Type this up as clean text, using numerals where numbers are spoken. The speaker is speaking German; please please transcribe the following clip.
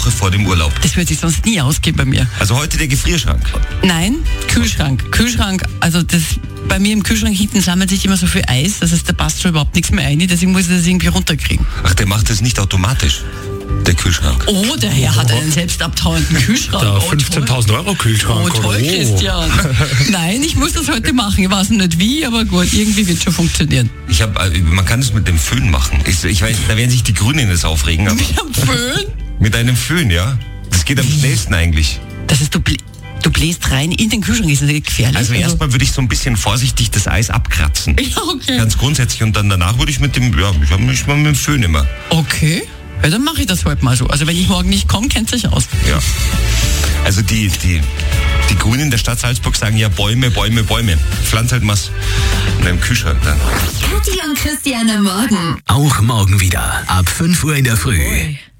Woche vor dem Urlaub. Das wird sich sonst nie ausgehen bei mir. Also heute der Gefrierschrank. Nein, Kühlschrank. Kühlschrank, also das... Bei mir im Kühlschrank hinten sammelt sich immer so viel Eis, das heißt, da passt schon überhaupt nichts mehr rein, deswegen muss ich das irgendwie runterkriegen. Ach, der macht das nicht automatisch, der Kühlschrank. Oh, der Herr hat einen selbstabtauenden Kühlschrank. Der 15.000 Euro Kühlschrank. Oh, toll, Christian. Nein, ich muss das heute machen. Ich weiß nicht wie, aber gut, irgendwie wird schon funktionieren. Man kann es mit dem Föhn machen. Ich weiß, da werden sich die Grünen jetzt aufregen. Aber Mit einem Föhn? Mit einem Föhn, ja. Das geht am schnellsten eigentlich. Das ist, du bläst rein in den Kühlschrank, ist das nicht gefährlich? Also erstmal würde ich so ein bisschen vorsichtig das Eis abkratzen. Ja, okay. Ganz grundsätzlich. Und dann danach würde ich mit dem Föhn immer. Okay. Ja, dann mache ich das heute mal so. Also wenn ich morgen nicht komme, kennt sich aus. Ja. Also die Grünen der Stadt Salzburg sagen ja Bäume. Pflanz halt was in deinem Kühlschrank dann. Kathi und Christian am Morgen. Auch morgen wieder ab 5 Uhr in der Früh.